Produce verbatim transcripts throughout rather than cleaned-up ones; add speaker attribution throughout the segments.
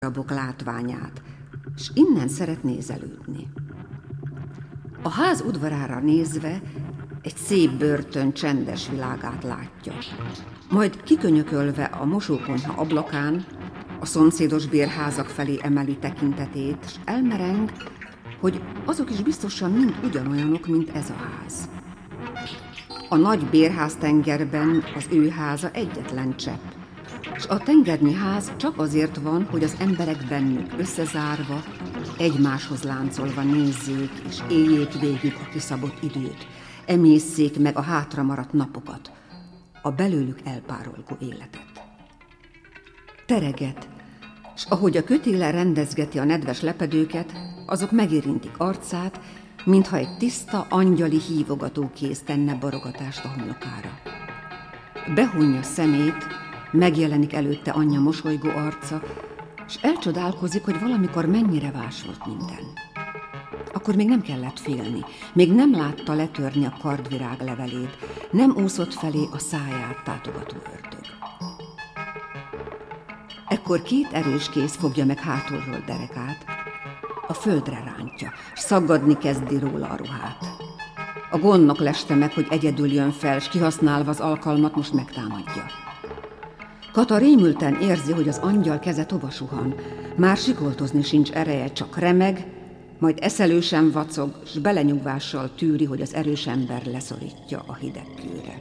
Speaker 1: darabok látványát, és innen szeret nézelődni. A ház udvarára nézve egy szép börtön csendes világát látja. Majd kikönyökölve a mosókonyha ablakán a szomszédos bérházak felé emeli tekintetét, és elmereng, hogy azok is biztosan mind ugyanolyanok, mint ez a ház. A nagy bérháztengerben az ő háza egyetlen csepp, és a tengernyi ház csak azért van, hogy az emberek bennük összezárva, egymáshoz láncolva nézzék és éljék végig a kiszabott időt, emészszék meg a hátra maradt napokat, a belőlük elpárolgó életet. Tereget, és ahogy a kötéle rendezgeti a nedves lepedőket, azok megérintik arcát, mintha egy tiszta, angyali hívogatókéz tenne borogatást a homlokára. Behunja szemét, megjelenik előtte anyja mosolygó arca, és elcsodálkozik, hogy valamikor mennyire vás volt minden. Akkor még nem kellett félni, még nem látta letörni a kardvirág levelét, nem úszott felé a száját tátogató ördög. Ekkor két erős kéz fogja meg hátulról derekát, a földre rántja, s szaggadni kezdi róla a ruhát. A gondnok leste meg, hogy egyedül jön fel, s kihasználva az alkalmat most megtámadja. Kata rémülten érzi, hogy az angyal keze tova suhan, már sikoltozni sincs ereje, csak remeg, majd eszelősen vacog, s belenyugvással tűri, hogy az erős ember leszorítja a hideg kőre.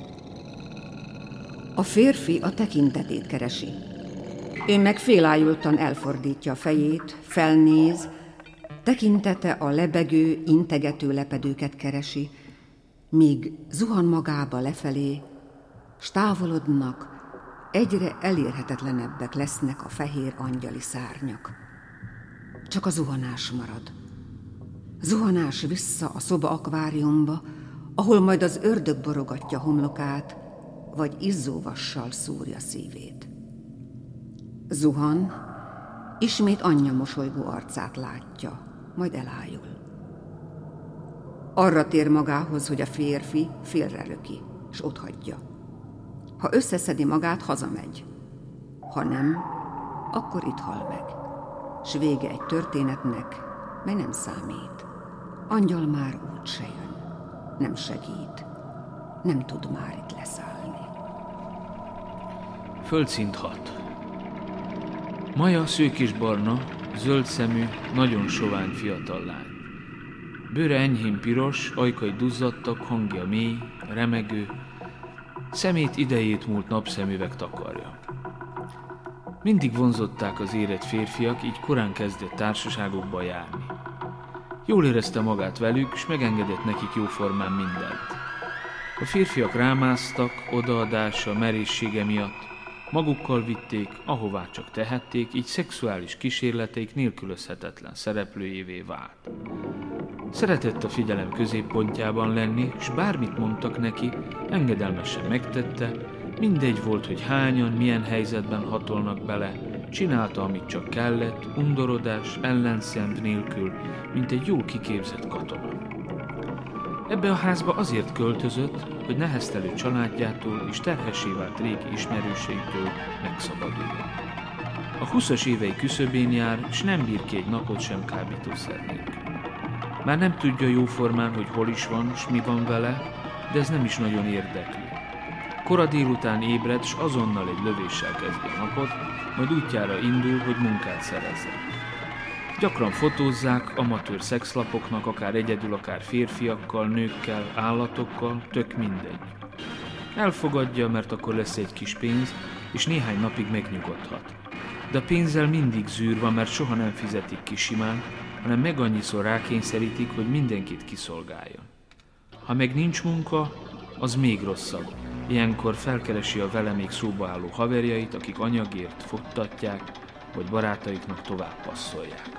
Speaker 1: A férfi a tekintetét keresi. Ő meg félájultan elfordítja a fejét, felnéz, tekintete a lebegő, integető lepedőket keresi, míg zuhan magába lefelé, s távolodnak, egyre elérhetetlenebbek lesznek a fehér angyali szárnyak. Csak a zuhanás marad. Zuhanás vissza a szoba akváriumba, ahol majd az ördög borogatja homlokát, vagy izzóvassal szúrja szívét. Zuhan, ismét anyja mosolygó arcát látja, majd elájul. Arra tér magához, hogy a férfi félrelöki, s otthagyja. Ha összeszedi magát, hazamegy. Ha nem, akkor itt hal meg. S vége egy történetnek, mely nem számít. Angyal már úgyse jön, nem segít, nem tud már itt leszállni.
Speaker 2: Földszint hat. Maja szőkésbarna, zöld szemű, nagyon sovány fiatal lány. Bőre enyhén piros, ajkai duzzadtak, hangja mély, remegő, szemét idejét múlt napszemüveg takarja. Mindig vonzották az érett férfiak, így korán kezdett társaságokba járni. Jól érezte magát velük, s megengedett nekik jóformán mindent. A férfiak rámásztak, odaadása, merészsége miatt, magukkal vitték, ahová csak tehették, így szexuális kísérleteik nélkülözhetetlen szereplőjévé vált. Szeretett a figyelem középpontjában lenni, s bármit mondtak neki, engedelmesen megtette, mindegy volt, hogy hányan, milyen helyzetben hatolnak bele, csinálta, amit csak kellett, undorodás, ellenszemb nélkül, mint egy jól kiképzett katona. Ebbe a házba azért költözött, hogy neheztelő családjától és terhessé vált régi ismerőseitől megszabaduljon. A huszas évei küszöbén jár, s nem bír ki egy napot sem kábítószer nélkül. Már nem tudja jóformán, hogy hol is van, s mi van vele, de ez nem is nagyon érdekli. Kora délután ébred, s azonnal egy lövéssel kezdi a napot, majd útjára indul, hogy munkát szerezzen. Gyakran fotózzák amatőr szexlapoknak, akár egyedül, akár férfiakkal, nőkkel, állatokkal, tök mindegy. Elfogadja, mert akkor lesz egy kis pénz, és néhány napig megnyugodhat. De a pénzzel mindig zűr van, mert soha nem fizetik ki simán, hanem meg annyiszor rákényszerítik, hogy mindenkit kiszolgáljon. Ha meg nincs munka, az még rosszabb. Ilyenkor felkeresi a vele még szóba álló haverjait, akik anyagért futtatják, vagy barátaiknak tovább passzolják.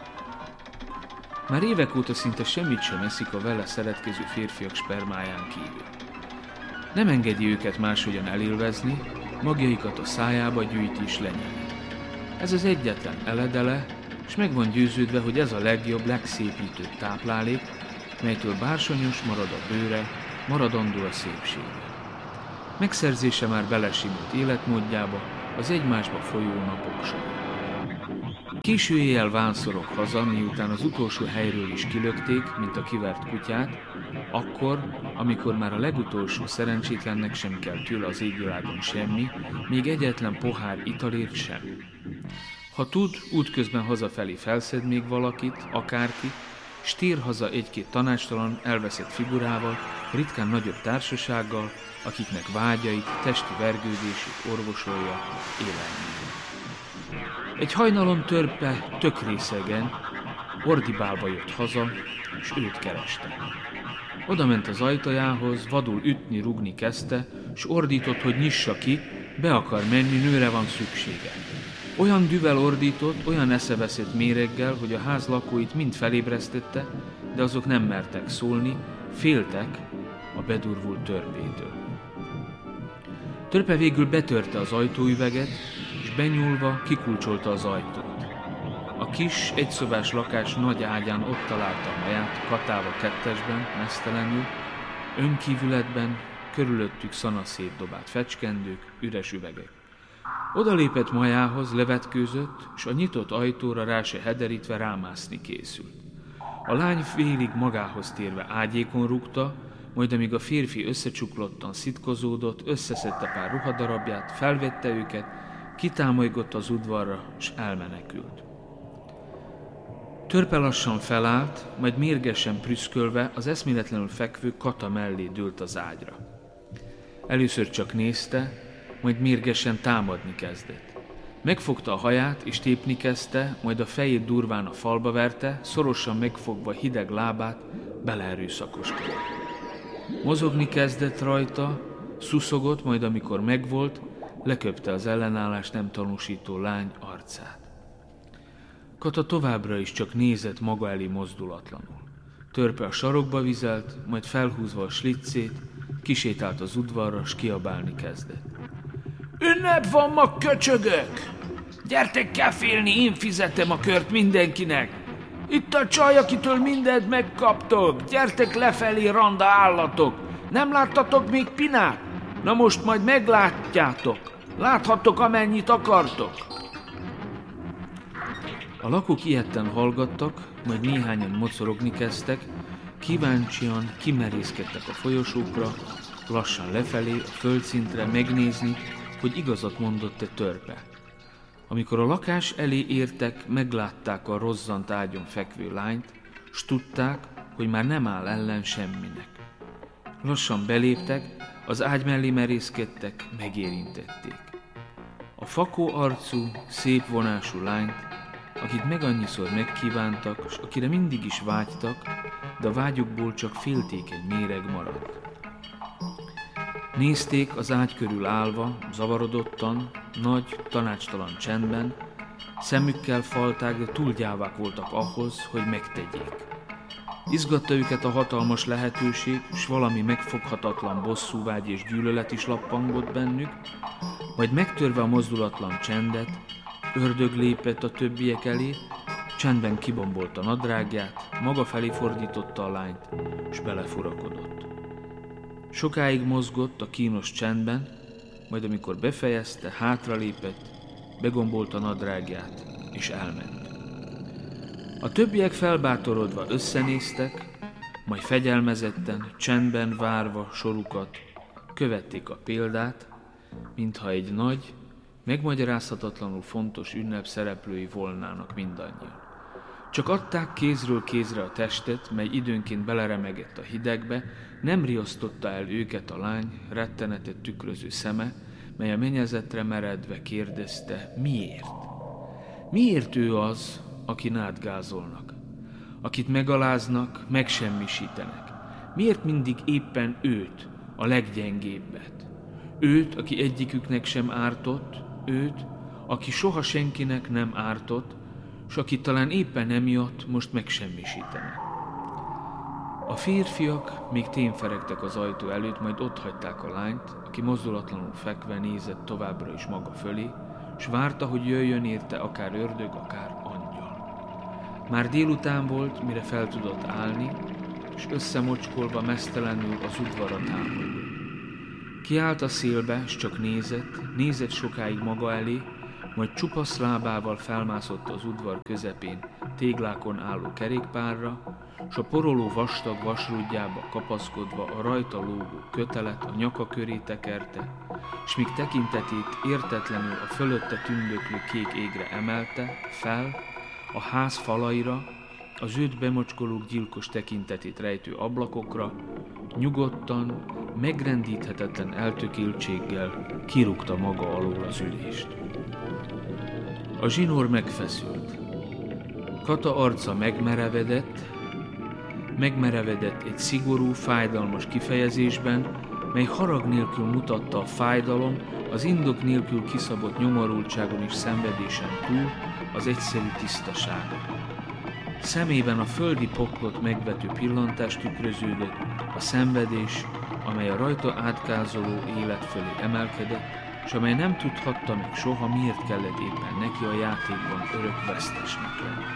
Speaker 2: Már évek óta szinte semmit sem eszik a vele szeretkező férfiak spermáján kívül. Nem engedi őket máshogyan elélvezni, magjaikat a szájába gyűjti és lenyeli. Ez az egyetlen eledele, és meg van győződve, hogy ez a legjobb, legszépítőbb táplálék, melytől bársonyos marad a bőre, maradandó a szépsége. Megszerzése már belesimult életmódjába, az egymásba folyó napok során. Késő éjjel vánszorog haza, miután az utolsó helyről is kilökték, mint a kivert kutyát, akkor, amikor már a legutolsó szerencsétlennek sem kell tőle az égvilágon semmi, még egyetlen pohár italért sem. Ha tud, útközben hazafelé felszed még valakit, akárki, s tér haza egy-két tanácstalan, elveszett figurával, ritkán nagyobb társasággal, akiknek vágyait, testi vergődését orvosolja élelmében. Egy hajnalon Törpe tök részegen, ordibálva jött haza, s őt kereste. Oda ment az ajtajához, vadul ütni, rugni kezdte, s ordított, hogy nyissa ki, be akar menni, nőre van szüksége. Olyan düvel ordított, olyan eszeveszett méreggel, hogy a ház lakóit mind felébresztette, de azok nem mertek szólni, féltek a bedurvult Törpétől. Törpe végül betörte az ajtóüveget, és benyúlva kikulcsolta az ajtót. A kis, egyszobás lakás nagy ágyán ott találta a maját, katálva kettesben, meztelenül, önkívületben, körülöttük szanaszét dobált fecskendők, üres üvegek. Oda lépett majához, levetkőzött, s a nyitott ajtóra rá se hederítve rámászni készült. A lány félig magához térve ágyékon rúgta, majd amíg a férfi összecsuklottan szitkozódott, összeszedte pár ruhadarabját, felvette őket, kitámolygott az udvarra, s elmenekült. Törpe lassan felállt, majd mérgesen prüszkölve az eszméletlenül fekvő Kata mellé dőlt az ágyra. Először csak nézte, majd mérgesen támadni kezdett. Megfogta a haját és tépni kezdte, majd a fejét durván a falba verte, szorosan megfogva hideg lábát, beleerőszakoskodott. Mozogni kezdett rajta, szuszogott, majd amikor megvolt, leköpte az ellenállást nem tanúsító lány arcát. Kata továbbra is csak nézett maga elé mozdulatlanul. Törpe a sarokba vizelt, majd felhúzva a sliccét, kisétált az udvarra, s kiabálni kezdett. Ünnep van ma, köcsögök! Gyertek kefélni, én fizetem a kört mindenkinek! Itt a csaj, akitől mindent megkaptok! Gyertek lefelé, randa állatok! Nem láttatok még Pinát? Na most majd meglátjátok! Láthattok, amennyit akartok! A lakók ijedten hallgattak, majd néhányan mocorogni kezdtek, kíváncsian kimerészkedtek a folyosókra, lassan lefelé, a földszintre megnézni, hogy igazat mondott-e Törpe. Amikor a lakás elé értek, meglátták a rozzant ágyon fekvő lányt, s tudták, hogy már nem áll ellen semminek. Lassan beléptek, az ágy mellé merészkedtek, megérintették. A fakó arcú, szép vonású lányt, akit meg annyiszor megkívántak, s akire mindig is vágytak, de a vágyukból csak féltékeny méreg maradt. Nézték az ágy körül állva, zavarodottan, nagy, tanácstalan csendben, szemükkel falták, de túl gyávák voltak ahhoz, hogy megtegyék. Izgatta őket a hatalmas lehetőség, s valami megfoghatatlan bosszúvágy és gyűlölet is lappangott bennük, majd megtörve a mozdulatlan csendet, ördög lépett a többiek elé, csendben kibombolta nadrágját, maga felé fordította a lányt, s belefurakodott. Sokáig mozgott a kínos csendben, majd amikor befejezte, hátralépett, begombolta nadrágját, és elment. A többiek felbátorodva összenéztek, majd fegyelmezetten, csendben várva sorukat, követték a példát, mintha egy nagy, megmagyarázhatatlanul fontos ünnep szereplői volnának mindannyian. Csak adták kézről kézre a testet, mely időnként beleremegett a hidegbe, nem riasztotta el őket a lány rettenetet tükröző szeme, mely a mennyezetre meredve kérdezte, miért? Miért ő az, akin átgázolnak, akit megaláznak, megsemmisítenek? Miért mindig éppen őt, a leggyengébbet? Őt, aki egyiküknek sem ártott, őt, aki soha senkinek nem ártott, s aki talán éppen emiatt most megsemmisítenek. A férfiak még témferegtek az ajtó előtt, majd otthagyták a lányt, aki mozdulatlanul fekve nézett továbbra is maga fölé, s várta, hogy jöjjön érte akár ördög, akár angyal. Már délután volt, mire fel tudott állni, és összemocskolva meztelenül az udvarra támolygott. Kiállt a szélbe, s csak nézett, nézett sokáig maga elé, majd csupasz lábával felmászott az udvar közepén téglákon álló kerékpárra, s a poroló vastag vasrúdjába kapaszkodva a rajta lógó kötelet a nyaka köré tekerte, s míg tekintetét értetlenül a fölötte tündöklő kék égre emelte, fel, a ház falaira, az őt bemocskolók gyilkos tekintetét rejtő ablakokra, nyugodtan, megrendíthetetlen eltökéltséggel kirúgta maga alól az ülést. A zsinór megfeszült. Kata arca megmerevedett, megmerevedett egy szigorú, fájdalmas kifejezésben, mely harag nélkül mutatta a fájdalom, az indok nélkül kiszabott nyomorultságon és szenvedésen túl az egyszerű tisztaságot. Szemében a földi poklot megvető pillantás tükröződött, a szenvedés, amely a rajta átkázoló élet fölé emelkedett, és amely nem tudhatta meg soha, miért kellett éppen neki a játékban örök vesztesnek lenni.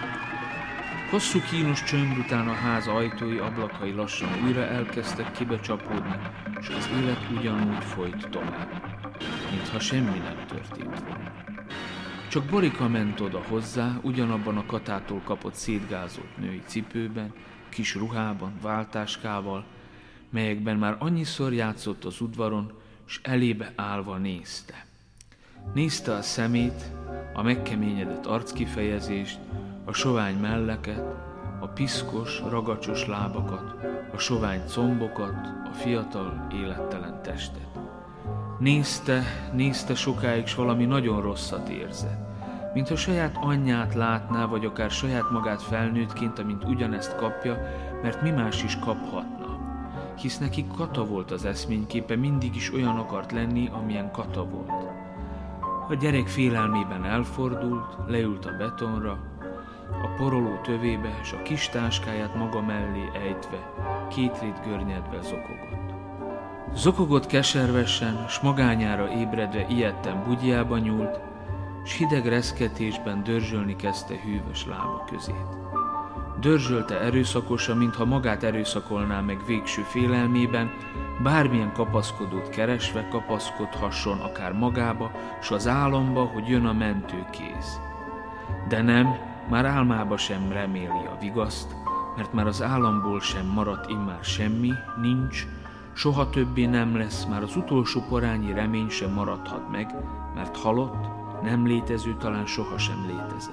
Speaker 2: Hosszú kínos csönd után a ház ajtói, ablakai lassan újra elkezdtek kibecsapódni, és az élet ugyanúgy folyt tovább, mintha semmi nem történt volna. Csak Borika ment oda hozzá, ugyanabban a Katától kapott szétgázolt női cipőben, kis ruhában, váltáskával, melyekben már annyiszor játszott az udvaron, s elébe állva nézte. Nézte a szemét, a megkeményedett arckifejezést, a sovány melleket, a piszkos, ragacsos lábakat, a sovány combokat, a fiatal, élettelen testet. Nézte, nézte sokáig, s valami nagyon rosszat érzett. Mintha saját anyját látná, vagy akár saját magát felnőttként, amint ugyanezt kapja, mert mi más is kaphatna. Hisz neki Kata volt az eszményképe, mindig is olyan akart lenni, amilyen Kata volt. A gyerek félelmében elfordult, leült a betonra, a poroló tövébe, és a kis táskáját maga mellé ejtve, kétrét görnyedve zokogott. Zokogott keservesen, s magányára ébredve ijedten bugyjába nyúlt, s hideg reszketésben dörzsölni kezdte hűvös lába közét. Dörzsölte erőszakosan, mintha magát erőszakolná meg végső félelmében, bármilyen kapaszkodót keresve kapaszkodhasson akár magába, s az álomba, hogy jön a mentőkéz. De nem, már álmába sem reméli a vigaszt, mert már az álomból sem maradt immár semmi, nincs, soha többé nem lesz, már az utolsó porányi remény sem maradhat meg, mert halott, nem létező, talán sohasem létezett.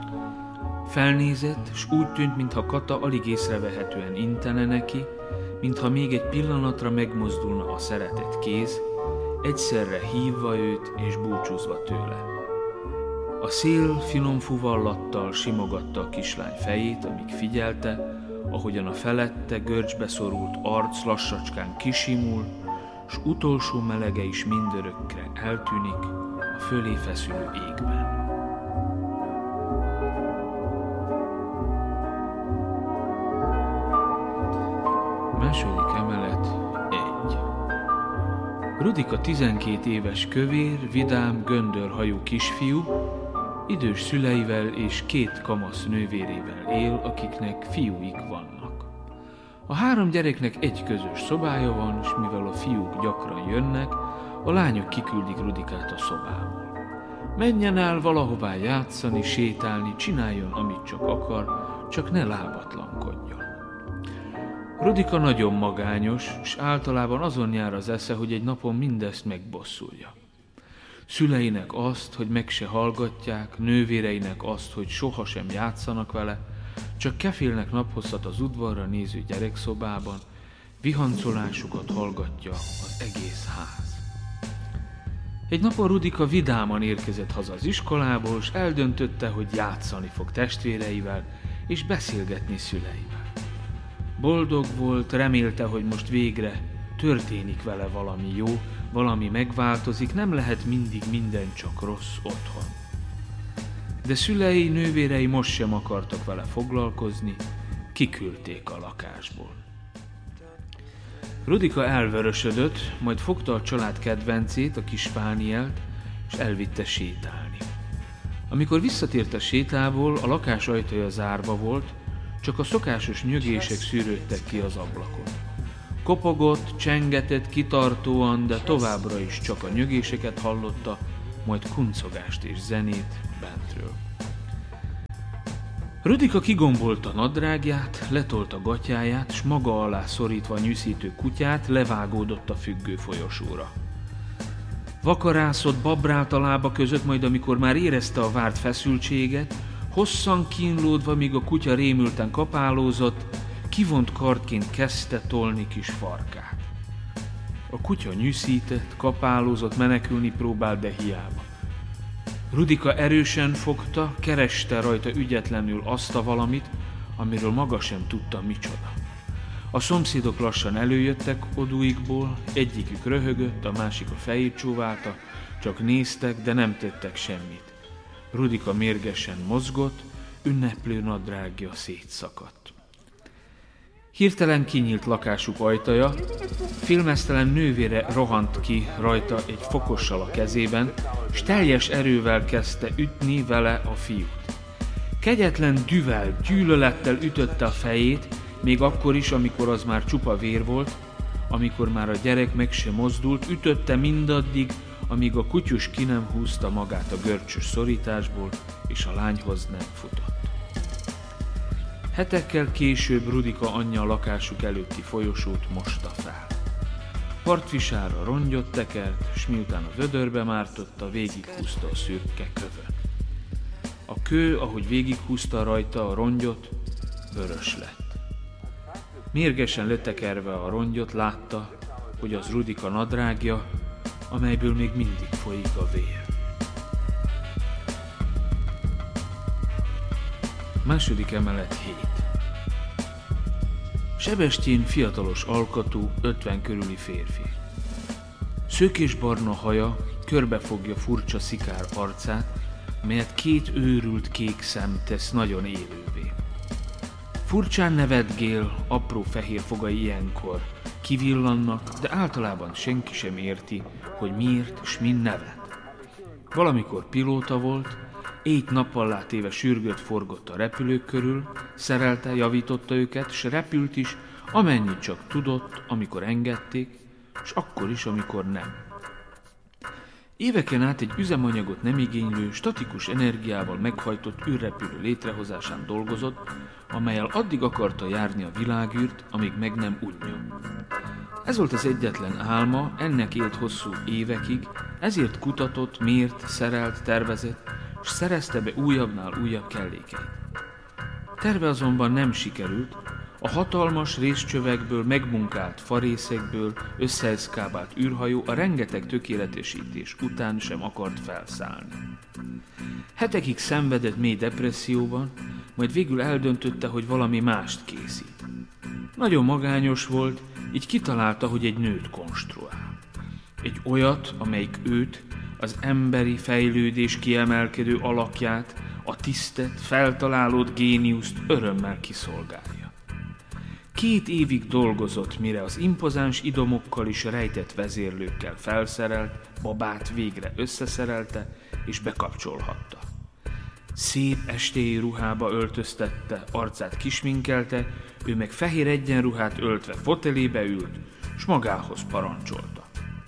Speaker 2: Felnézett, s úgy tűnt, mintha Kata alig észrevehetően intene neki, mintha még egy pillanatra megmozdulna a szeretett kéz, egyszerre hívva őt és búcsúzva tőle. A szél finom fuvallattal simogatta a kislány fejét, amíg figyelte, ahogyan a felette görcsbe szorult arc lassacskán kisimul, s utolsó melege is mindörökre eltűnik a fölé feszülő égben. Második emelet egy. Rudika tizenkét éves kövér, vidám, göndörhajú kisfiú, idős szüleivel és két kamasz nővérével él, akiknek fiúik vannak. A három gyereknek egy közös szobája van, és mivel a fiúk gyakran jönnek, a lányok kiküldik Rudikát a szobából. Menjen el valahová játszani, sétálni, csináljon, amit csak akar, csak ne lábatlankodjon. Rudika nagyon magányos, és általában azon jár az esze, hogy egy napon mindezt megbosszulja. Szüleinek azt, hogy meg se hallgatják, nővéreinek azt, hogy sohasem játszanak vele, csak kefélnek naphosszat az udvarra néző gyerekszobában, vihancolásukat hallgatja az egész ház. Egy napon Rudika vidáman érkezett haza az iskolából, és eldöntötte, hogy játszani fog testvéreivel, és beszélgetni szüleivel. Boldog volt, remélte, hogy most végre történik vele valami jó, valami megváltozik, nem lehet mindig minden csak rossz otthon. De szülei, nővérei most sem akartak vele foglalkozni, kiküldték a lakásból. Rudika elvörösödött, majd fogta a család kedvencét, a kis Pánielt, és elvitte sétálni. Amikor visszatért a sétából, a lakás ajtaja zárva volt, csak a szokásos nyögések szűrődtek ki az ablakon. Kopogott, csengetett kitartóan, de továbbra is csak a nyögéseket hallotta, majd kuncogást és zenét bentről. Rudika kigombolta nadrágját, letolta gatyáját, s maga alá szorítva a nyűszítő kutyát levágódott a függő folyosóra. Vakarászott, babrált a lába között, majd amikor már érezte a várt feszültséget, hosszan kínlódva, míg a kutya rémülten kapálózott, kivont kardként kezdte tolni kis farkát. A kutya nyűszített, kapálózott, menekülni próbált, de hiába. Rudika erősen fogta, kereste rajta ügyetlenül azt a valamit, amiről maga sem tudta micsoda. A szomszédok lassan előjöttek odúikból, egyikük röhögött, a másik a fejét csóválta, csak néztek, de nem tettek semmit. Rudika mérgesen mozgott, ünneplő nadrágja szétszakadt. Hirtelen kinyílt lakásuk ajtaja, félmeztelen nővére rohant ki rajta egy fokossal a kezében, s teljes erővel kezdte ütni vele a fiút. Kegyetlen dühvel, gyűlölettel ütötte a fejét, még akkor is, amikor az már csupa vér volt, amikor már a gyerek meg sem mozdult, ütötte mindaddig, amíg a kutyus ki nem húzta magát a görcsös szorításból, és a lányhoz nem futott. Hetekkel később Rudika anyja a lakásuk előtti folyosót mosta fel. Partvisára rongyot tekert, s miután a vödörbe mártotta, végighúzta a szürke kövön. A kő, ahogy végighúzta rajta a rongyot, vörös lett. Mérgesen letekerve a rongyot látta, hogy az Rudika nadrágja, amelyből még mindig folyik a vér. Második emelet hét. Sebestyén fiatalos alkatú, ötven körüli férfi. Szőkésbarna haja körbefogja furcsa szikár arcát, melyet két őrült kék szem tesz nagyon élővé. Furcsán nevetgél, apró fehér fogai ilyenkor kivillannak, de általában senki sem érti, hogy miért s min nevet. Valamikor pilóta volt, éjt-nappallá téve sürgött forgott a repülők körül, szerelte, javította őket, s repült is, amennyit csak tudott, amikor engedték, s akkor is, amikor nem. Éveken át egy üzemanyagot nem igénylő, statikus energiával meghajtott űrrepülő létrehozásán dolgozott, amellyel addig akarta járni a világűrt, amíg meg nem unjon. Ez volt az egyetlen álma, ennek élt hosszú évekig, ezért kutatott, mért, szerelt, tervezett, s szerezte be újabbnál újabb kellékeit. Terve azonban nem sikerült, a hatalmas részcsövekből, megmunkált farészekből összeeszkábált űrhajó a rengeteg tökéletesítés után sem akart felszállni. Hetekig szenvedett mély depresszióban, majd végül eldöntötte, hogy valami mást készít. Nagyon magányos volt, így kitalálta, hogy egy nőt konstruál. Egy olyat, amelyik őt, az emberi fejlődés kiemelkedő alakját, a tisztet, feltalálódott géniuszt örömmel kiszolgálja. Két évig dolgozott, mire az impozáns idomokkal és rejtett vezérlőkkel felszerelt babát végre összeszerelte és bekapcsolhatta. Szép estéi ruhába öltöztette, arcát kisminkelte, ő meg fehér egyenruhát öltve fotelébe ült, s magához parancsolta.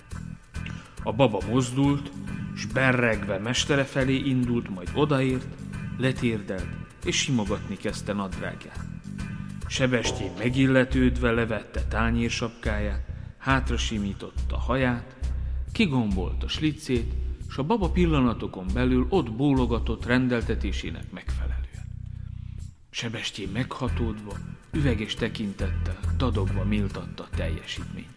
Speaker 2: A baba mozdult, s berregve mestere felé indult, majd odaért, letérdelt, és simogatni kezdte nadrágját. Sebestyén megilletődve levette tányérsapkáját, hátra simította haját, kigombolta slicét, s a baba pillanatokon belül ott bólogatott rendeltetésének megfelelően. Sebestyén meghatódva, üveges tekintettel, dadogva méltatta a teljesítményt.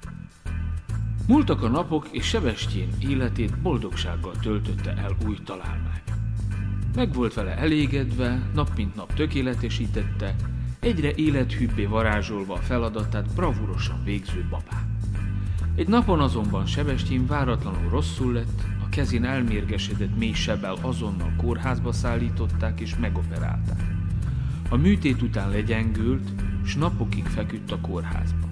Speaker 2: Múltak a napok, és Sebestyén életét boldogsággal töltötte el új találmánya. Meg volt vele elégedve, nap mint nap tökéletesítette, egyre élethűbbé varázsolva a feladatát bravúrosan végző babát. Egy napon azonban Sebestyén váratlanul rosszul lett, a kezén elmérgesedett mély sebbel azonnal kórházba szállították és megoperálták. A műtét után legyengült, s napokig feküdt a kórházban.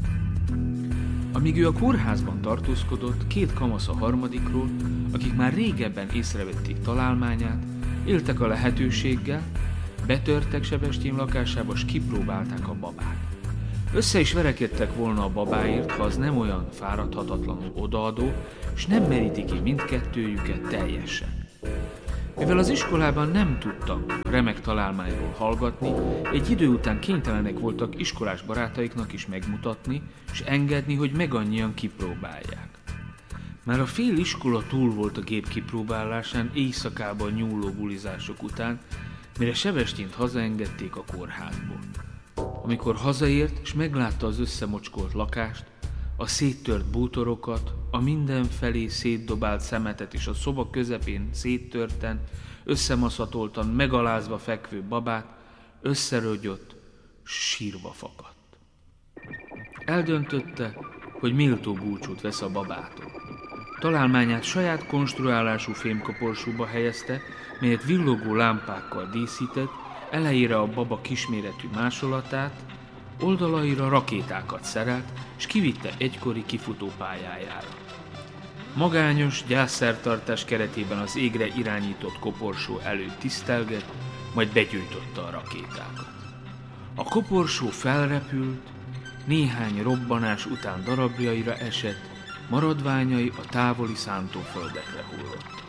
Speaker 2: Amíg ő a kórházban tartózkodott, két kamasz a harmadikról, akik már régebben észrevették találmányát, éltek a lehetőséggel, betörtek Sebestyén lakásába, s kipróbálták a babát. Össze is verekedtek volna a babáért, ha az nem olyan fáradhatatlanul odaadó, és nem meríti ki mindkettőjüket teljesen. Mivel az iskolában nem tudtak remek találmányról hallgatni, egy idő után kénytelenek voltak iskolás barátaiknak is megmutatni, és engedni, hogy megannyian kipróbálják. Már a fél iskola túl volt a gép kipróbálásán éjszakában nyúló bulizások után, mire Sebestyént hazaengedték a kórházból. Amikor hazaért, és meglátta az összemocskolt lakást, a széttört bútorokat, a mindenfelé szétdobált szemetet és a szoba közepén széttörten, összemaszatoltan, megalázva fekvő babát, összerögyött, sírva fakadt. Eldöntötte, hogy méltó búcsút vesz a babától. Találmányát saját konstruálású fémkoporsóba helyezte, melyet villogó lámpákkal díszített, elejére a baba kisméretű másolatát, oldalaira rakétákat szerelt, és kivitte egykori kifutópályájára. Magányos gyászszertartás keretében az égre irányított koporsó előtt tisztelgett, majd begyújtotta a rakétákat. A koporsó felrepült, néhány robbanás után darabjaira esett, maradványai a távoli szántóföldekre hullott.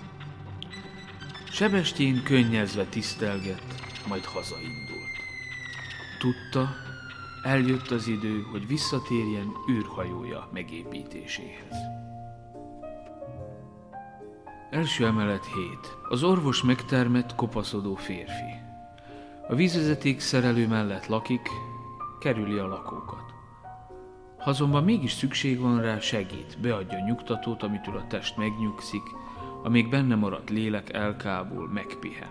Speaker 2: Sebestyén könnyezve tisztelgett, majd hazaindult. Tudta, eljött az idő, hogy visszatérjen űrhajója megépítéséhez. Első emelet hét. Az orvos megtermett, kopaszodó férfi. A vízvezeték szerelő mellett lakik, kerüli a lakókat. Ha azonban mégis szükség van rá, segít, beadja a nyugtatót, amitől a test megnyugszik, amíg benne maradt lélek elkábul, megpihen.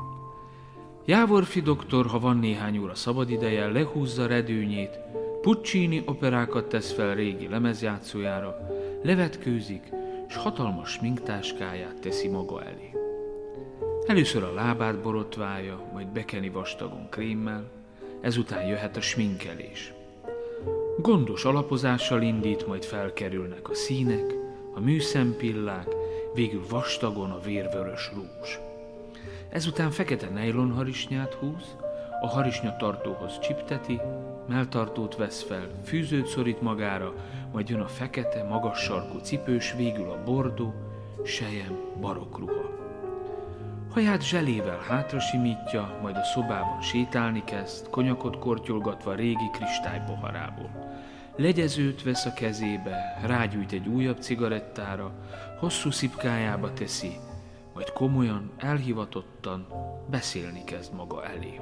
Speaker 2: Jávorfi doktor, ha van néhány óra szabadideje, lehúzza redőnyét, Puccini operákat tesz fel régi lemezjátszójára, levetkőzik, s hatalmas sminktáskáját teszi maga elé. Először a lábát borotválja, majd bekeni vastagon krémmel, ezután jöhet a sminkelés. Gondos alapozással indít, majd felkerülnek a színek, a műszempillák, végül vastagon a vérvörös rúzs. Ezután fekete nejlonharisnyát húz, a harisnyatartóhoz csipteti, melltartót vesz fel, fűzőt szorít magára, majd jön a fekete, magas sarkú cipős, végül a bordó, sejem, barokk ruha. Haját zselével hátra simítja, majd a szobában sétálni kezd, konyakot kortyolgatva a régi kristálypoharából. Legyezőt vesz a kezébe, rágyújt egy újabb cigarettára, hosszú szipkájába teszi, majd komolyan, elhivatottan beszélni kezd maga elé.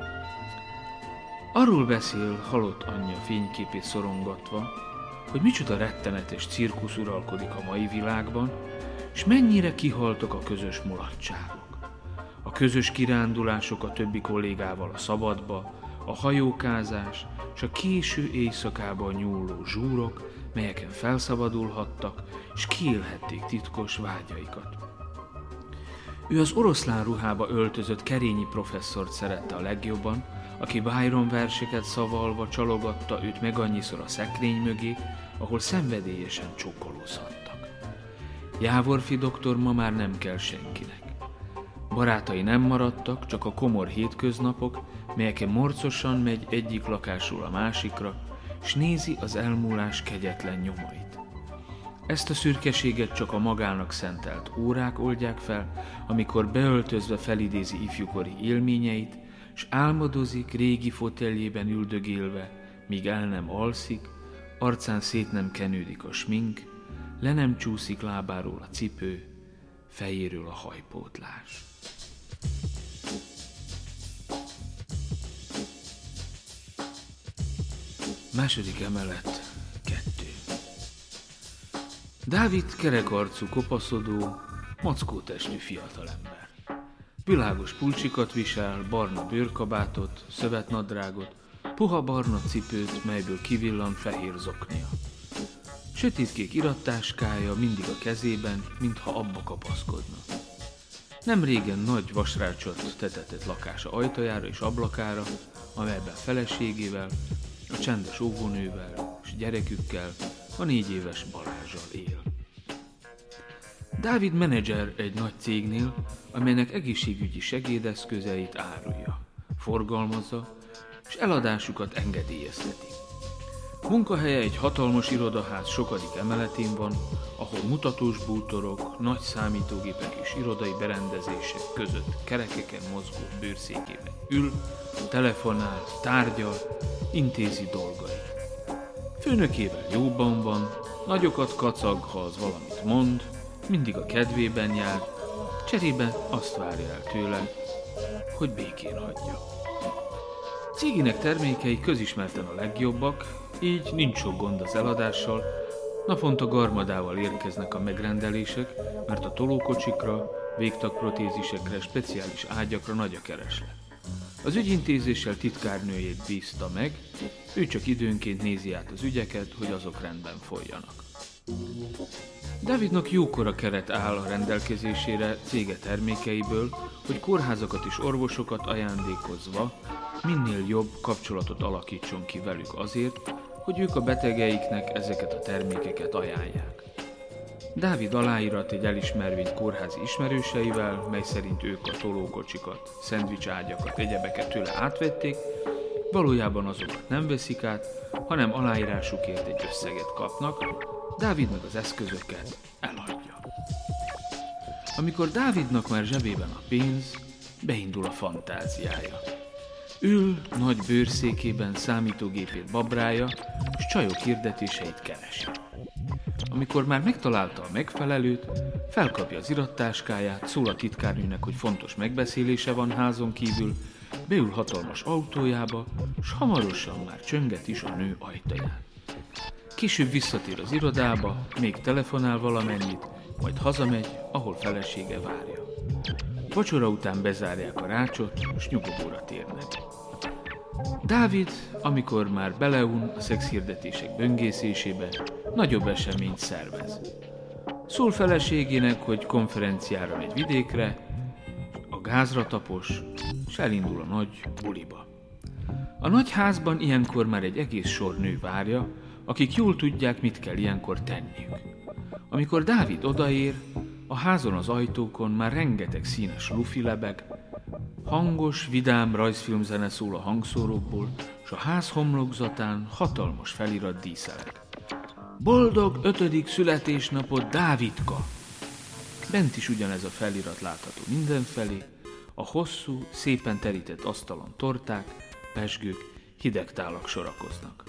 Speaker 2: Arról beszél halott anyja fényképét szorongatva, hogy micsoda rettenetes cirkusz uralkodik a mai világban, és mennyire kihaltak a közös mulatságok. A közös kirándulások a többi kollégával a szabadba, a hajókázás és a késő éjszakában nyúló zsúrok, melyeken felszabadulhattak, és kiélhették titkos vágyaikat. Ő az oroszlán ruhába öltözött Kerényi professzort szerette a legjobban, aki Byron verseket szavalva csalogatta őt meg annyiszor a szekrény mögé, ahol szenvedélyesen csókolózhattak. Jávorfi doktor ma már nem kell senkinek. Barátai nem maradtak, csak a komor hétköznapok, melyeken morcosan megy egyik lakásról a másikra, s nézi az elmúlás kegyetlen nyomait. Ezt a szürkeséget csak a magának szentelt órák oldják fel, amikor beöltözve felidézi ifjúkori élményeit, s álmodozik régi foteljében üldögélve, míg el nem alszik, arcán szét nem kenődik a smink, le nem csúszik lábáról a cipő, fejéről a hajpótlás. Második emelet, kettő. Dávid kerekarcú, kopaszodó, mackótestű fiatalember. Világos pulcsikat visel, barna bőrkabátot, szövetnadrágot, puha barna cipőt, melyből kivillan fehér zoknia. Sötétkék irattáskája mindig a kezében, mintha abba kapaszkodna. Nem régen nagy vasrácsot tetetett lakása ajtajára és ablakára, amelyben feleségével, a csendes óvónővel és gyerekükkel, a négy éves Balázsal él. Dávid menedzser egy nagy cégnél, amelynek egészségügyi segédeszközeit árulja, forgalmazza, és eladásukat engedélyezteti. Munkahelye egy hatalmas irodaház sokadik emeletén van, ahol mutatós bútorok, nagy számítógépek és irodai berendezések között kerekeken mozgó bőrszékében ül, telefonál, tárgyal, intézi dolgait. Főnökével jóban van, nagyokat kacag, ha az valamit mond, mindig a kedvében jár, cserébe azt várja el tőle, hogy békén hagyja. Cégének termékei közismerten a legjobbak, így nincs sok gond az eladással, naponta garmadával érkeznek a megrendelések, mert a tolókocsikra, végtagprotézisekre, speciális ágyakra nagy a kereslet. Az ügyintézéssel titkárnőjét bízta meg, ő csak időnként nézi át az ügyeket, hogy azok rendben folyjanak. Dávidnak jókora keret áll a rendelkezésére cége termékeiből, hogy kórházakat és orvosokat ajándékozva minél jobb kapcsolatot alakítson ki velük azért, hogy ők a betegeiknek ezeket a termékeket ajánlják. Dávid aláírat egy elismervényt kórházi ismerőseivel, mely szerint ők a tolókocsikat, szendvicságyakat, egyebeket tőle átvették, valójában azokat nem veszik át, hanem aláírásukért egy összeget kapnak, Dávid meg az eszközöket eladja. Amikor Dávidnak már zsebében a pénz, beindul a fantáziája. Ül nagy bőrszékében, számítógépét babrája, és csajok hirdetéseit keresi. Amikor már megtalálta a megfelelőt, felkapja az irattáskáját, szól a titkárnőnek, hogy fontos megbeszélése van házon kívül, beül hatalmas autójába, s hamarosan már csönget is a nő ajtaján. Később visszatér az irodába, még telefonál valamennyit, majd hazamegy, ahol felesége várja. Vacsora után bezárják a rácsot, s nyugodóra térnek. Dávid, amikor már beleun a szexhirdetések böngészésébe, nagyobb eseményt szervez. Szól feleségének, hogy konferenciára megy vidékre, a gázra tapos, s elindul a nagy buliba. A nagy házban ilyenkor már egy egész sor nő várja, akik jól tudják, mit kell ilyenkor tenniük. Amikor Dávid odaér, a házon az ajtókon már rengeteg színes lufi lebeg, hangos, vidám rajzfilmzene szól a hangszórókból, s a ház homlokzatán hatalmas felirat díszeleg. Boldog ötödik születésnapot, Dávidka! Bent is ugyanez a felirat látható mindenfelé, a hosszú, szépen terített asztalon torták, pezsgők, hideg tálak sorakoznak.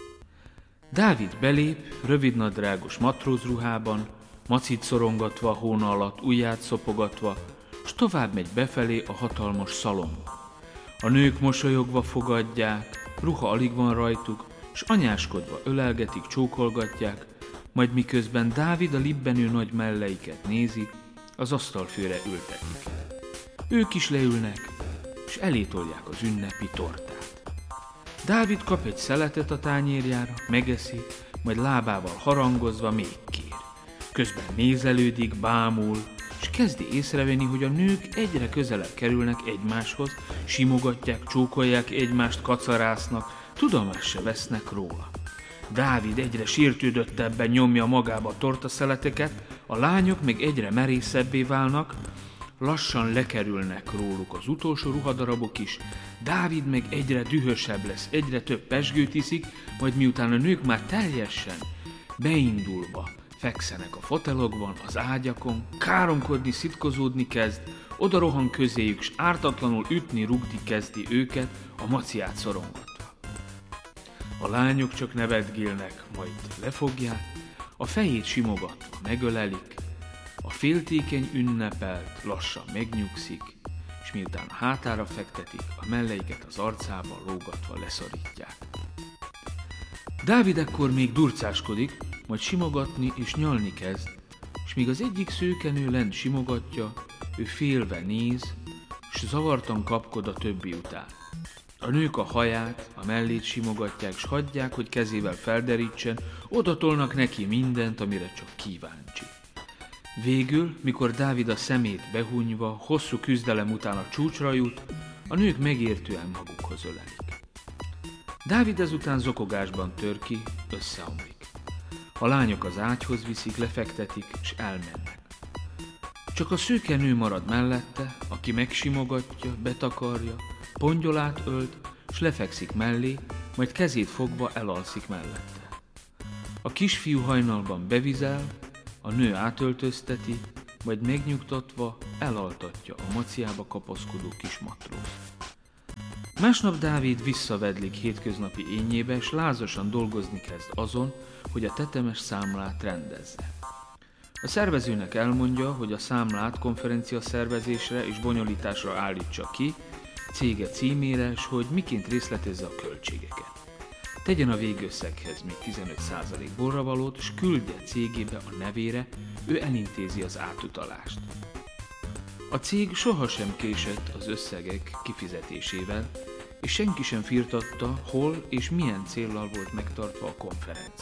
Speaker 2: Dávid belép, rövidnadrágos matrózruhában, macit szorongatva a hóna alatt, ujját szopogatva, s tovább megy befelé a hatalmas szalonba. A nők mosolyogva fogadják, ruha alig van rajtuk, s anyáskodva ölelgetik, csókolgatják, majd miközben Dávid a libbenő nagy melleiket nézi, az asztalfőre ültetik. Ők is leülnek, s elétolják az ünnepi tortát. Dávid kap egy szeletet a tányérjára, megeszi, majd lábával harangozva még kér. Közben nézelődik, bámul, és kezdi észrevenni, hogy a nők egyre közelebb kerülnek egymáshoz, simogatják, csókolják egymást, kacarásznak, tudomást se vesznek róla. Dávid egyre sértődöttebben nyomja magába a tortaszeleteket, a lányok meg egyre merészebbé válnak, lassan lekerülnek róluk az utolsó ruhadarabok is, Dávid meg egyre dühösebb lesz, egyre több pezsgőt iszik, majd miután a nők már teljesen beindulva fekszenek a fotelokban, az ágyakon, káromkodni, szitkozódni kezd, oda rohan közéjük, s ártatlanul ütni, rugni kezdi őket, a maciát szorongatva. A lányok csak nevetgélnek, majd lefogják, a fejét simogatva megölelik, a féltékeny ünnepelt lassan megnyugszik, és miután a hátára fektetik, a melleiket az arcába lógatva leszorítják. Dávid ekkor még durcáskodik, majd simogatni és nyalni kezd, és míg az egyik szőkenő lent simogatja, ő félve néz, s zavartan kapkod a többi után. A nők a haját, a mellét simogatják, s hagyják, hogy kezével felderítsen, odatolnak neki mindent, amire csak kíváncsi. Végül, mikor Dávid a szemét behunyva, hosszú küzdelem után a csúcsra jut, a nők megértően magukhoz ölelik. Dávid ezután zokogásban tör ki, összeomlik. A lányok az ágyhoz viszik, lefektetik, és elmennek. Csak a szőke nő marad mellette, aki megsimogatja, betakarja, pongyolát ölt, s lefekszik mellé, majd kezét fogva elalszik mellette. A kisfiú hajnalban bevizel, a nő átöltözteti, majd megnyugtatva elaltatja a maciába kapaszkodó kis matrózt. Másnap Dávid visszavedlik hétköznapi énjébe, és lázasan dolgozni kezd azon, hogy a tetemes számlát rendezze. A szervezőnek elmondja, hogy a számlát konferencia szervezésre és bonyolításra állítsa ki, cége címére, és hogy miként részletezze a költségeket. Tegyen a végösszeghez még tizenöt százalék borravalót, és küldje cégébe a nevére, ő elintézi az átutalást. A cég sohasem késett az összegek kifizetésével, és senki sem firtatta, hol és milyen céllal volt megtartva a konferencia.